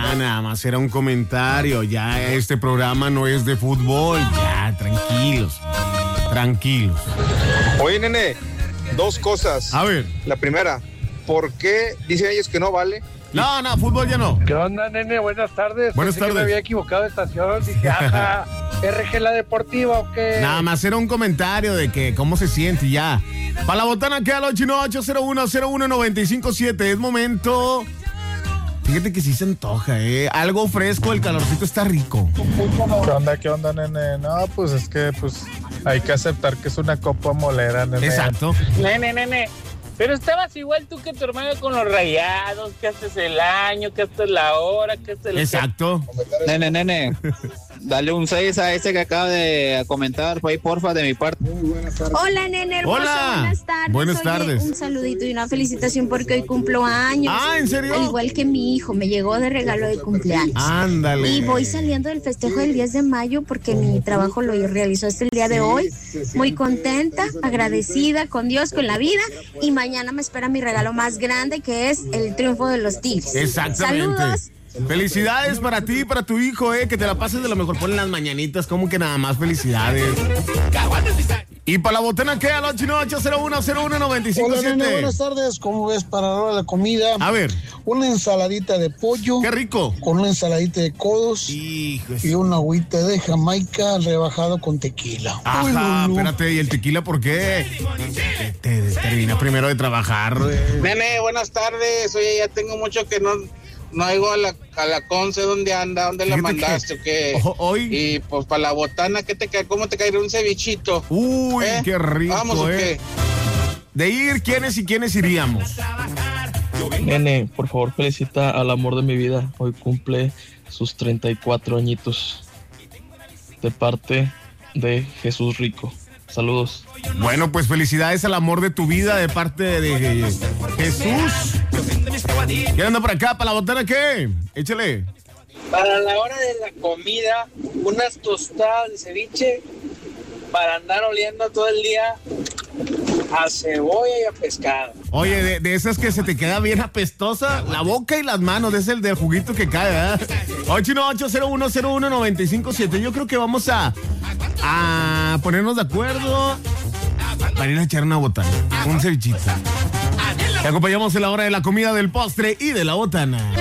Ya, nada más era un comentario. Ya, este programa no es de fútbol. Ya, tranquilos. Tranquilos. Oye, nene, dos cosas. A ver. La primera, ¿por qué dicen ellos que no vale? No, fútbol ya no. ¿Qué onda, nene? Buenas tardes. Buenas Pensé tardes. que me había equivocado de estación. Dije, ajá, RG la deportiva o qué. Nada más era un comentario de que cómo se siente y ya. Para la botana queda al 818-01-01-957. Es momento. Fíjate que sí se antoja, algo fresco, el calorcito está rico. ¿Qué onda, nene? No, pues es que hay que aceptar que es una copa molera, nene. Exacto. Nene. Pero estabas igual tú que tu hermano con los Rayados, que haces el año, que haces la hora, que haces el... Exacto. Nene, dale un 6 a ese que acaba de comentar, por ahí, porfa, de mi parte. Hola, nene hermoso. Hola. Buenas tardes. Un saludito y una felicitación porque hoy cumplo años. Ah, ¿en serio? Al igual que mi hijo, me llegó de regalo de cumpleaños. Ándale. Y voy saliendo del festejo del 10 de mayo porque mi trabajo lo realizó hasta el día de hoy. Muy contenta, agradecida con Dios, con la vida. Y mañana me espera mi regalo más grande, que es el triunfo de los Tigres. Exactamente. Saludos. Felicidades para ti y para tu hijo, que te la pases de lo mejor. Ponen las mañanitas, como que nada más felicidades. Y para la botana, ¿qué? Al 818-01-01-957. Hola, nene, buenas tardes. ¿Cómo ves para la hora de la comida? A ver. Una ensaladita de pollo. ¡Qué rico! Con una ensaladita de codos. Híjole. Y una agüita de Jamaica rebajado con tequila. Ajá, espérate, ¿y el tequila por qué? Te termina primero de trabajar. Nene, buenas tardes. Oye, ya tengo mucho que no oigo a la Conce. ¿Dónde anda? ¿Dónde la mandaste o qué? Hoy. Y pues para la botana, ¿cómo te caería un cevichito? Uy, qué rico, ¿Vamos o qué? De ir, ¿quiénes iríamos? Nene, por favor, felicita al amor de mi vida. Hoy cumple sus 34 añitos. De parte de Jesús Rico. Saludos. Bueno, pues felicidades al amor de tu vida de parte de Jesús. ¿Quién anda por acá? ¿Para la botana qué? Échale. Para la hora de la comida, unas tostadas de ceviche para andar oliendo todo el día a cebolla y a pescado. Oye, de esas que se te queda bien apestosa, la boca y las manos, es el del juguito que cae, ¿verdad? 818-01-01-957. Yo creo que vamos a ponernos de acuerdo para ir a echar una botana, un cevichito. Te acompañamos en la hora de la comida, del postre y de la botana.